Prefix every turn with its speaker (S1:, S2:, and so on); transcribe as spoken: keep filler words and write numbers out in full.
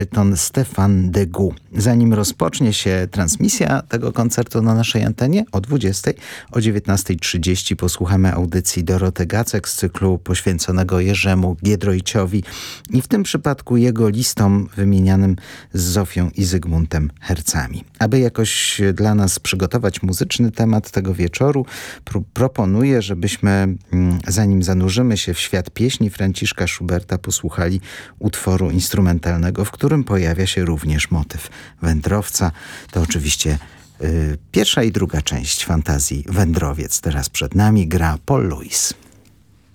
S1: baryton Stefan Degout. Zanim rozpocznie się transmisja tego koncertu na naszej antenie o dwudziestej, o dziewiętnastej trzydzieści posłuchamy audycji Doroty Gacek z cyklu poświęconego Jerzemu Giedroyciowi i w tym przypadku jego listom wymienianym z Zofią i Zygmuntem Hercami. Aby jakoś dla nas przygotować muzyczny temat tego wieczoru, pro- proponuję, żebyśmy zanim zanurzymy się w świat pieśni Franciszka Schuberta, posłuchali utworu instrumentalnego, w którym pojawia się również motyw wędrowca. To oczywiście y, pierwsza i druga część fantazji Wędrowiec. Teraz przed nami gra Paul Lewis.